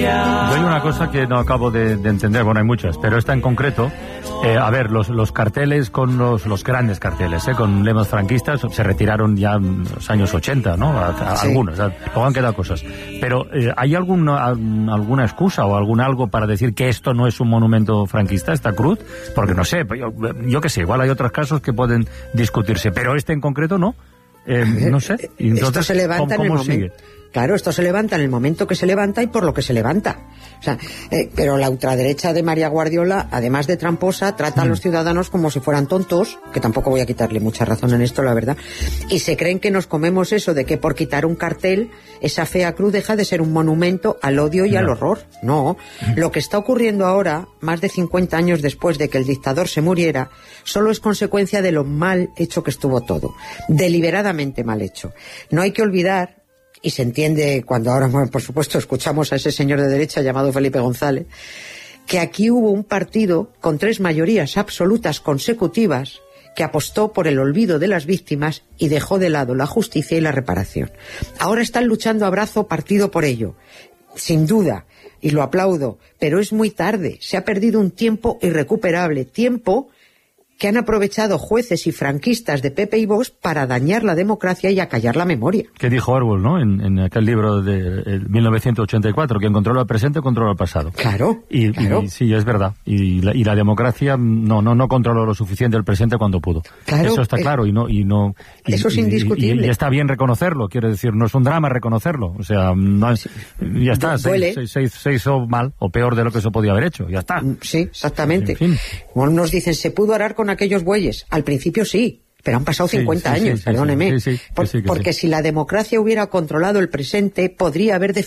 Hay una cosa que no acabo de entender, bueno, hay muchas, pero esta en concreto, a ver, los carteles con los grandes carteles, con lemas franquistas, se retiraron ya en los años 80, ¿no? Sí. Algunos, luego han quedado cosas. Pero, ¿hay alguna excusa o algo para decir que esto no es un monumento franquista, esta cruz? Porque no sé, yo qué sé, igual hay otros casos que pueden discutirse, pero este en concreto no. No sé. Entonces, esto se levanta en el ¿cómo momento. sigue? Claro, esto se levanta en el momento que se levanta y por lo que se levanta. O sea, pero la ultraderecha de María Guardiola, además de tramposa, trata a los ciudadanos como si fueran tontos, que tampoco voy a quitarle mucha razón en esto, la verdad, y se creen que nos comemos eso de que por quitar un cartel, esa fea cruz deja de ser un monumento al odio y al horror. No, lo que está ocurriendo ahora, más de 50 años después de que el dictador se muriera, solo es consecuencia de lo mal hecho que estuvo todo, deliberadamente mal hecho. No hay que olvidar, y se entiende cuando ahora, por supuesto, escuchamos a ese señor de derecha llamado Felipe González, que aquí hubo un partido con 3 mayorías absolutas consecutivas que apostó por el olvido de las víctimas y dejó de lado la justicia y la reparación. Ahora están luchando a brazo partido por ello, sin duda, y lo aplaudo, pero es muy tarde, se ha perdido un tiempo irrecuperable, tiempo que han aprovechado jueces y franquistas de PP y Vox para dañar la democracia y acallar la memoria. ¿Qué dijo Orwell, no? En aquel libro de 1984, quien controla el presente controla el pasado. Claro, claro. Y sí, es verdad. Y la democracia no controló lo suficiente el presente cuando pudo. Claro, eso está claro eso es indiscutible. Y está bien reconocerlo, quiero decir, no es un drama reconocerlo. O sea, no es, ya está, se hizo mal o peor de lo que se podía haber hecho, ya está. Sí, exactamente. En fin. Como nos dicen, ¿se pudo arar con aquellos bueyes? Al principio sí, pero han pasado 50 años, perdóneme. Porque si la democracia hubiera controlado el presente, podría haber